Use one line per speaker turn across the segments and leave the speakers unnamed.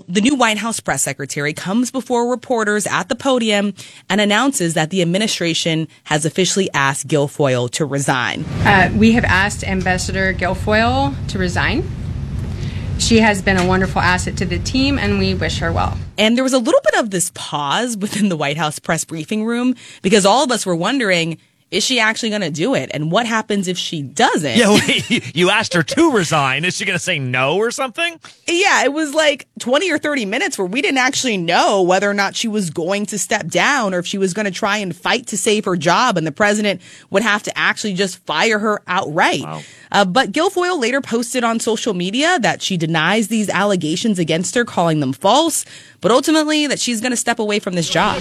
the new White House press secretary comes before reporters at the podium and announces that the administration has officially asked Guilfoyle to resign.
We have asked Ambassador Guilfoyle to resign. She has been a wonderful asset to the team, and we wish her well.
And there was a little bit of this pause within the White House press briefing room because all of us were wondering, is she actually going to do it? And what happens if she doesn't?
Yeah, you asked her to resign. Is she going to say no or something?
Yeah, it was like 20 or 30 minutes where we didn't actually know whether or not she was going to step down or if she was going to try and fight to save her job and the president would have to actually just fire her outright.
Wow.
But Guilfoyle later posted on social media that she denies these allegations against her, calling them false, but ultimately that she's going to step away from this job.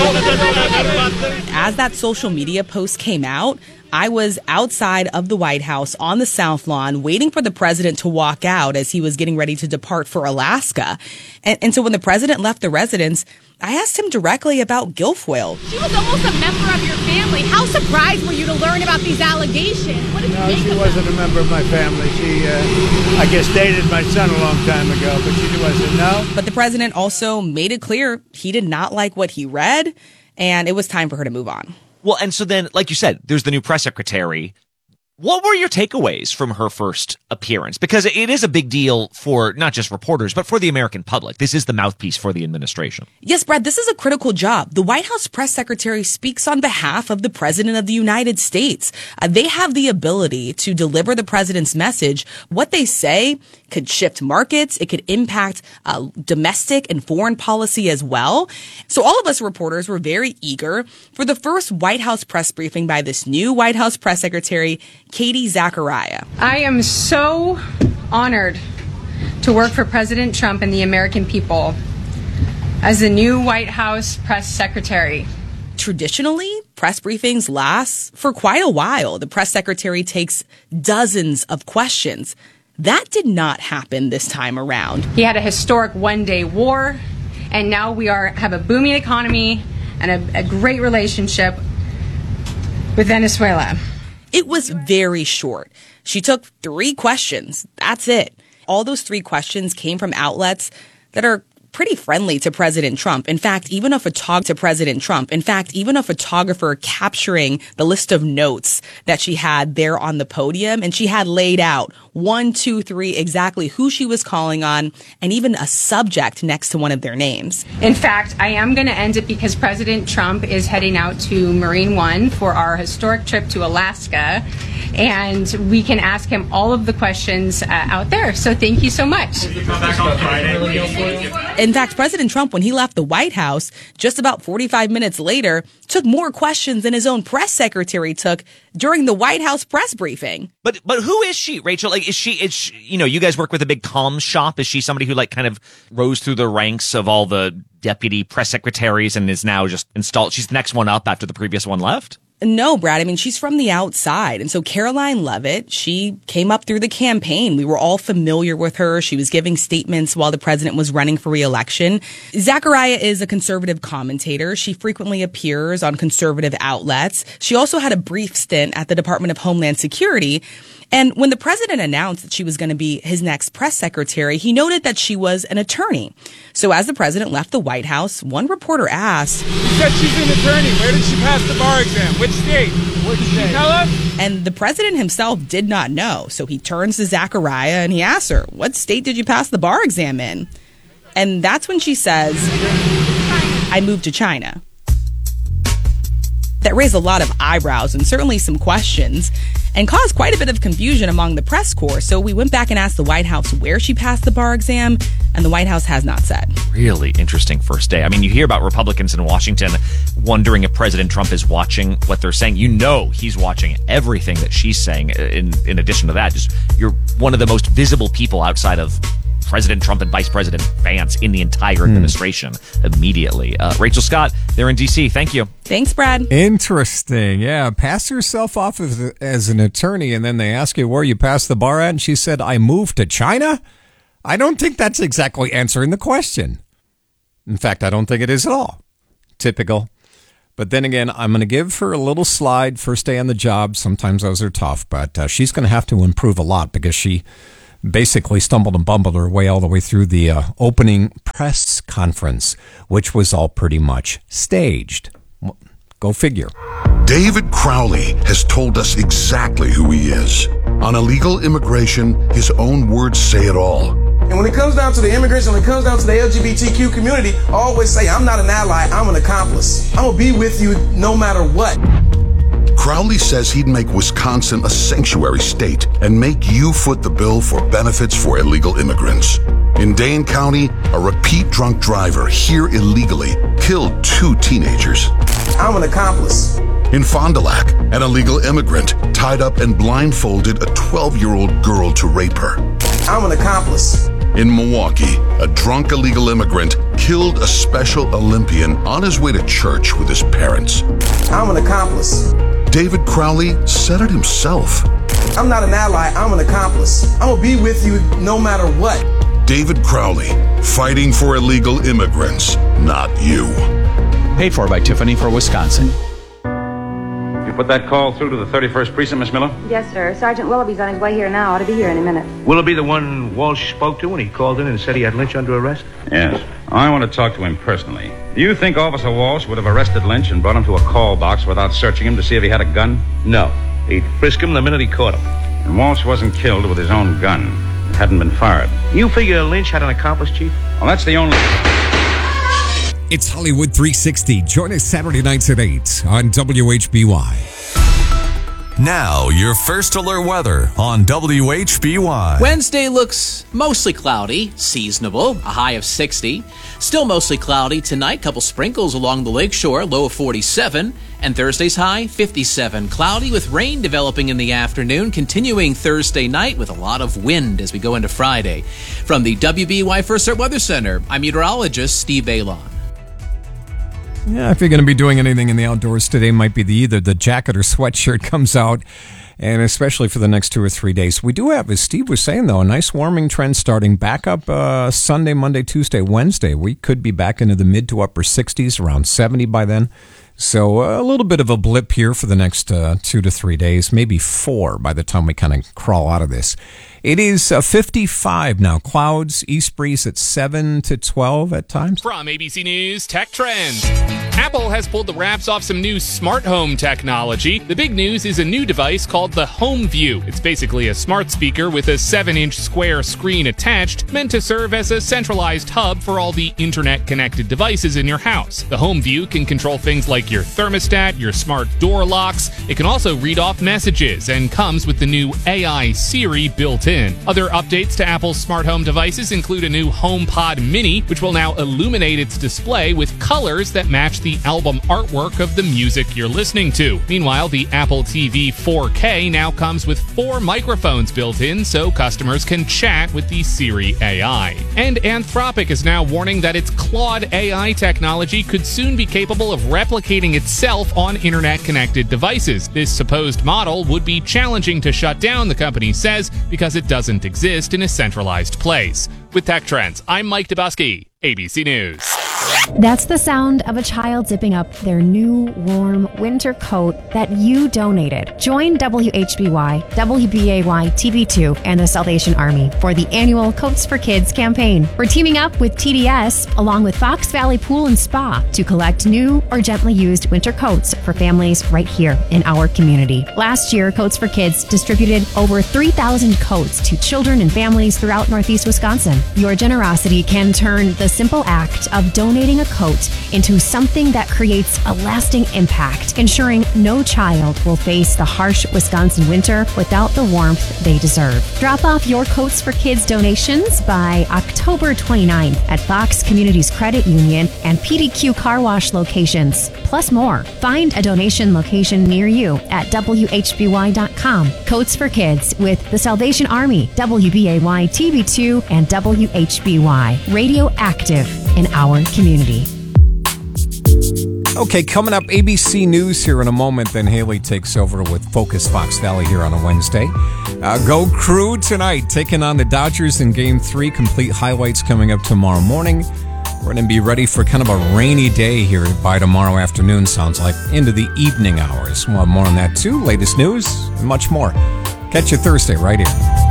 As that social media post came out, I was outside of the White House on the South Lawn waiting for the president to walk out as he was getting ready to depart for Alaska. And so when the president left the residence, I asked him directly about Guilfoyle.
She was almost a member of your family. How surprised were you to learn about these allegations? What did you make of them?
No, she wasn't a member of my family. She, I guess, dated my son a long time ago, but she wasn't, no.
But the president also made it clear he did not like what he read, and it was time for her to move on.
Well, and so then, like you said, there's the new press secretary. What were your takeaways from her first appearance? Because it is a big deal for not just reporters, but for the American public. This is the mouthpiece for the administration.
Yes, Brad, this is a critical job. The White House press secretary speaks on behalf of the president of the United States. They have the ability to deliver the president's message. What they say could shift markets. It could impact domestic and foreign policy as well. So all of us reporters were very eager for the first White House press briefing by this new White House press secretary, Katie Zachariah.
I am so honored to work for President Trump and the American people as the new White House press secretary.
Traditionally, press briefings last for quite a while. The press secretary takes dozens of questions. That did not happen this time around.
He had a historic one-day war, and now we have a booming economy and a great relationship with Venezuela.
It was very short. She took 3 questions. That's it. All those 3 questions came from outlets that are pretty friendly to President Trump. In fact, even a photographer capturing the list of notes that she had there on the podium, and she had laid out 1, 2, 3 exactly who she was calling on, and even a subject next to one of their names.
In fact, I am going to end it because President Trump is heading out to Marine One for our historic trip to Alaska, and we can ask him all of the questions out there. So thank you so much.
In fact, President Trump, when he left the White House, just about 45 minutes later, took more questions than his own press secretary took during the White House press briefing.
But who is she, Rachel? Like, is she, you know, you guys work with a big comms shop. Is she somebody who like kind of rose through the ranks of all the deputy press secretaries and is now just installed? She's the next one up after the previous one left?
No, Brad. I mean, she's from the outside. And so Caroline Leavitt, she came up through the campaign. We were all familiar with her. She was giving statements while the president was running for re-election. Zachariah is a conservative commentator. She frequently appears on conservative outlets. She also had a brief stint at the Department of Homeland Security. And when the president announced that she was going to be his next press secretary, he noted that she was an attorney. So as the president left the White House, one reporter asked,
"You said she's an attorney. Where did she pass the bar exam? Which state? Did she tell us?"
And the president himself did not know. So he turns to Zachariah and he asks her, "What state did you pass the bar exam in?" And that's when she says, "I moved to China." That raised a lot of eyebrows and certainly some questions and caused quite a bit of confusion among the press corps. So we went back and asked the White House where she passed the bar exam, and the White House has not said.
Really interesting first day. I mean, you hear about Republicans in Washington wondering if President Trump is watching what they're saying. You know he's watching everything that she's saying. In addition to that, just you're one of the most visible people outside of President Trump and Vice President Vance in the entire administration immediately. Rachel Scott, they're in D.C. Thank you.
Thanks, Brad.
Interesting. Yeah, pass herself off as an attorney, and then they ask you where you passed the bar at, and she said, "I moved to China?" I don't think that's exactly answering the question. In fact, I don't think it is at all. Typical. But then again, I'm going to give her a little slide first day on the job. Sometimes those are tough, but she's going to have to improve a lot because she basically stumbled and bumbled her way all the way through the opening press conference, which was all pretty much staged. Go figure.
David Crowley has told us exactly who he is. On illegal immigration, his own words say it all.
And when it comes down to the immigrants, when it comes down to the LGBTQ community, I always say, I'm not an ally, I'm an accomplice. I'm going to be with you no matter what.
Crowley says he'd make Wisconsin a sanctuary state and make you foot the bill for benefits for illegal immigrants. In Dane County, a repeat drunk driver here illegally killed 2 teenagers.
I'm an accomplice.
In Fond du Lac, an illegal immigrant tied up and blindfolded a 12-year-old girl to rape her.
I'm an accomplice.
In Milwaukee, a drunk illegal immigrant killed a Special Olympian on his way to church with his parents.
I'm an accomplice.
David Crowley said it himself.
I'm not an ally, I'm an accomplice. I'm going to be with you no matter what.
David Crowley, fighting for illegal immigrants, not you.
Paid for by Tiffany for Wisconsin.
You put that call through to the 31st Precinct, Miss Miller?
Yes, sir. Sergeant Willoughby's on his way here now. Ought to be here in a minute.
Willoughby the one Walsh spoke to when he called in and said he had Lynch under arrest? Yes. I want to talk to him personally. Do you think Officer Walsh would have arrested Lynch and brought him to a call box without searching him to see if he had a gun? No. He'd frisk him the minute he caught him. And Walsh wasn't killed with his own gun. It hadn't been fired. You figure Lynch had an accomplice, Chief? Well, that's the only...
It's Hollywood 360. Join us Saturday nights at 8 on WHBY.
Now, your first alert weather on WHBY.
Wednesday looks mostly cloudy, seasonable, a high of 60. Still mostly cloudy tonight, couple sprinkles along the lakeshore, low of 47. And Thursday's high, 57. Cloudy with rain developing in the afternoon, continuing Thursday night with a lot of wind as we go into Friday. From the WBY First Alert Weather Center, I'm meteorologist Steve Balon.
Yeah, if you're going to be doing anything in the outdoors today, might be either the jacket or sweatshirt comes out, and especially for the next 2 or 3 days. We do have, as Steve was saying, though, a nice warming trend starting back up Sunday, Monday, Tuesday, Wednesday. We could be back into the mid to upper 60s, around 70 by then. So a little bit of a blip here for the next 2 to 3 days, maybe 4 by the time we kind of crawl out of this. It is 55 now. Clouds, east breeze at 7 to 12 at times.
From ABC News Tech Trends. Apple has pulled the wraps off some new smart home technology. The big news is a new device called the Home View. It's basically a smart speaker with a 7-inch square screen attached, meant to serve as a centralized hub for all the internet-connected devices in your house. The Home View can control things like your thermostat, your smart door locks. It can also read off messages and comes with the new AI Siri built in. Other updates to Apple's smart home devices include a new HomePod Mini, which will now illuminate its display with colors that match the album artwork of the music you're listening to. Meanwhile, the Apple TV 4K now comes with 4 microphones built in so customers can chat with the Siri AI. And Anthropic is now warning that its Claude AI technology could soon be capable of replicating itself on internet-connected devices. This supposed model would be challenging to shut down, the company says, because it doesn't exist in a centralized place. With Tech Trends, I'm Mike Dubusky, ABC News.
That's the sound of a child zipping up their new, warm winter coat that you donated. Join WHBY, WBAY TV2, and the Salvation Army for the annual Coats for Kids campaign. We're teaming up with TDS, along with Fox Valley Pool and Spa, to collect new or gently used winter coats for families right here in our community. Last year, Coats for Kids distributed over 3,000 coats to children and families throughout Northeast Wisconsin. Your generosity can turn the simple act of donating a coat into something that creates a lasting impact, ensuring no child will face the harsh Wisconsin winter without the warmth they deserve. Drop off your Coats for Kids donations by October 29th at Fox Communities Credit Union and PDQ Car Wash locations, plus more. Find a donation location near you at WHBY.com. Coats for Kids with the Salvation Army, WBAY TV2, and WHBY. Radio active in our community.
Okay, coming up, ABC News here in a moment. Then Haley takes over with Focus Fox Valley here on a Wednesday. Go Crew tonight, taking on the Dodgers in Game 3. Complete highlights coming up tomorrow morning. We're going to be ready for kind of a rainy day here by tomorrow afternoon, sounds like, into the evening hours. We'll have more on that too. Latest news and much more. Catch you Thursday right here.